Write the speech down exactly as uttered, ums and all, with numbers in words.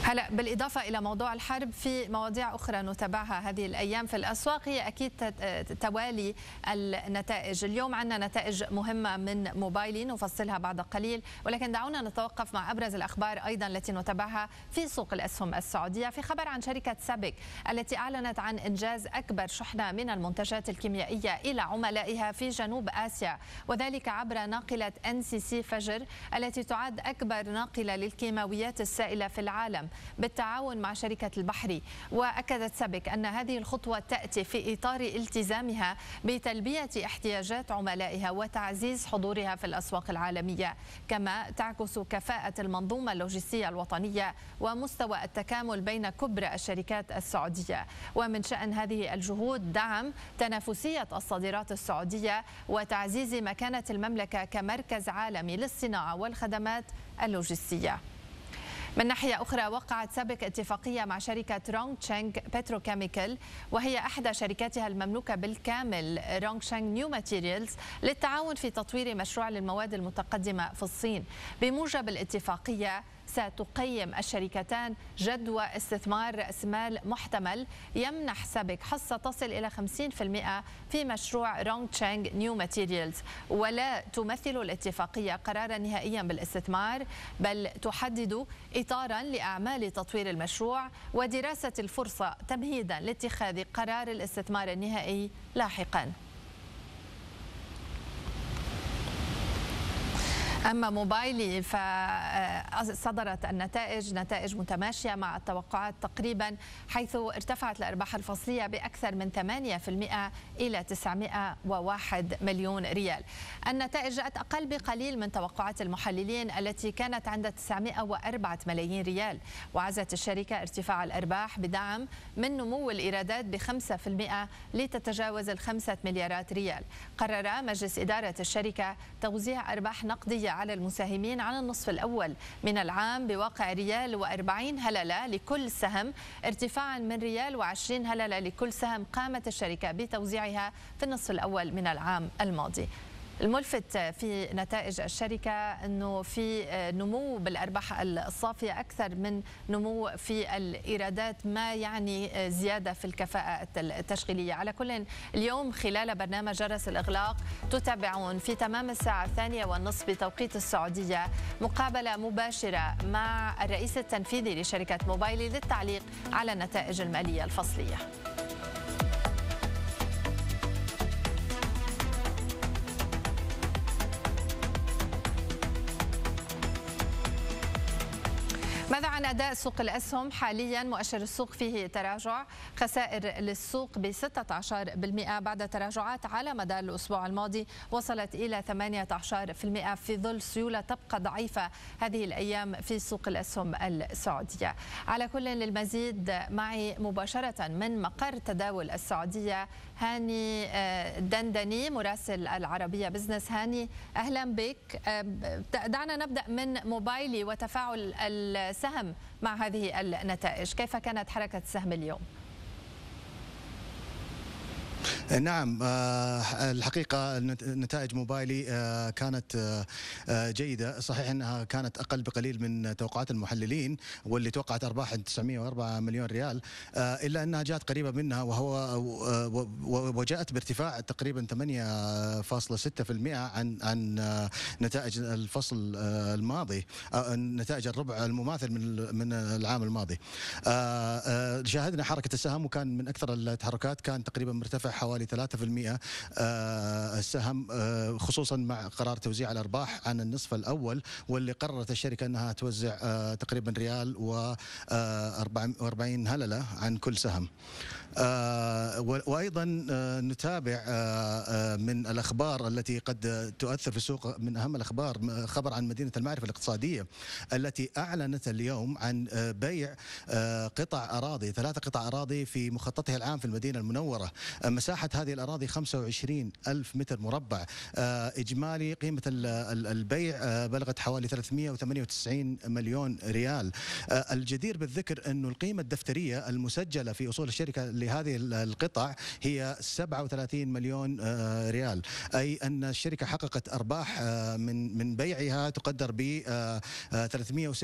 هلا بالإضافة إلى موضوع الحرب في مواضيع أخرى نتابعها هذه الأيام في الأسواق، هي أكيد توالي النتائج. اليوم عندنا نتائج مهمة من موبايلي نفصلها بعد قليل، ولكن دعونا نتوقف مع أبرز الأخبار أيضا التي نتابعها في سوق الأسهم السعودية. في خبر عن شركة سابك التي أعلنت عن إنجاز أكبر شحنة من المنتجات الكيميائية إلى عملائها في جنوب آسيا، وذلك عبر ناقلة إن سي سي فجر التي تعد أكبر ناقلة للكيماويات السائلة في العالم بالتعاون مع شركة البحري. وأكدت سابك أن هذه الخطوة تأتي في إطار التزامها بتلبية احتياجات عملائها وتعزيز حضورها في الأسواق العالمية، كما تعكس كفاءة المنظومة اللوجستية الوطنية ومستوى التكامل بين كبرى الشركات السعودية. ومن شأن هذه الجهود دعم تنافسية الصادرات السعودية وتعزيز مكانة المملكة كمركز عالمي للصناعة والخدمات اللوجستية. من ناحية أخرى، وقعت سابك اتفاقية مع شركة رونغ تشانغ بتروكيميكال، وهي إحدى شركاتها المملوكة بالكامل رونغ تشانغ نيو ماتيريالز، للتعاون في تطوير مشروع للمواد المتقدمة في الصين. بموجب الاتفاقية ستقيم الشركتان جدوى استثمار رأس مال محتمل يمنح سابك حصة تصل إلى خمسين بالمئة في مشروع رونغ تشانغ نيو ماتيريالز، ولا تمثل الاتفاقية قرارا نهائيا بالاستثمار، بل تحدد إطارا لأعمال تطوير المشروع ودراسة الفرصة تمهيدا لاتخاذ قرار الاستثمار النهائي لاحقا. أما موبايلي فصدرت النتائج نتائج متماشية مع التوقعات تقريبا، حيث ارتفعت الأرباح الفصلية بأكثر من ثمانية بالمئة إلى تسعمئة وواحد مليون ريال. النتائج جاءت أقل بقليل من توقعات المحللين التي كانت عند تسعمئة وأربعة ملايين ريال، وعزت الشركة ارتفاع الأرباح بدعم من نمو الإيرادات بخمسة بالمئة لتتجاوز الخمسة مليارات ريال. قرر مجلس إدارة الشركة توزيع أرباح نقدية على المساهمين عن النصف الأول من العام بواقع ريال وأربعين هللة لكل سهم، ارتفاعا من ريال وعشرين هللة لكل سهم قامت الشركة بتوزيعها في النصف الأول من العام الماضي. الملفت في نتائج الشركة أنه في نمو بالأرباح الصافية أكثر من نمو في الإيرادات، ما يعني زيادة في الكفاءة التشغيلية. على كل، اليوم خلال برنامج جرس الإغلاق تتابعون في تمام الساعة الثانية والنصف بتوقيت السعودية مقابلة مباشرة مع الرئيس التنفيذي لشركة موبايلي للتعليق على النتائج المالية الفصلية. ماذا عن أداء سوق الأسهم حاليا؟ مؤشر السوق فيه تراجع، خسائر للسوق ب ستة عشر بالمئة بعد تراجعات على مدار الأسبوع الماضي وصلت إلى ثمانية عشر بالمئة في ظل سيولة تبقى ضعيفة هذه الأيام في سوق الأسهم السعودية. على كل، للمزيد معي مباشرة من مقر تداول السعودية هاني دندني مراسل العربية بزنس. هاني، أهلا بك. دعنا نبدأ من موبايلي وتفاعل السهم مع هذه النتائج، كيف كانت حركة السهم اليوم؟ نعم، الحقيقة نتائج موبايلي كانت جيدة، صحيح أنها كانت أقل بقليل من توقعات المحللين واللي توقعت أرباح تسعمئة وأربعة مليون ريال، إلا أنها جاءت قريبة منها، وهو وجاءت بارتفاع تقريبا ثمانية فاصلة ستة بالمئة عن عن نتائج الفصل الماضي، نتائج الربع المماثل من من العام الماضي. شاهدنا حركة السهم وكان من أكثر التحركات، كان تقريبا مرتفع حوالي ثلاثة بالمئة السهم، خصوصا مع قرار توزيع الأرباح عن النصف الأول، واللي قررت الشركة أنها توزع تقريبا ريال وأربعين هللة عن كل سهم. وأيضا نتابع من الأخبار التي قد تؤثر في السوق، من أهم الأخبار خبر عن مدينة المعرفة الاقتصادية التي أعلنت اليوم عن بيع قطع أراضي، ثلاثة قطع أراضي في مخططها العام في المدينة المنورة. مساحة هذه الأراضي خمسة وعشرين ألف متر مربع، إجمالي قيمة البيع بلغت حوالي ثلاثمئة وثمانية وتسعين مليون ريال. الجدير بالذكر أن القيمة الدفترية المسجلة في أصول الشركة لهذه القطع هي سبعة وثلاثين مليون ريال، أي أن الشركة حققت أرباح من من بيعها تقدر ب ثلاثمئة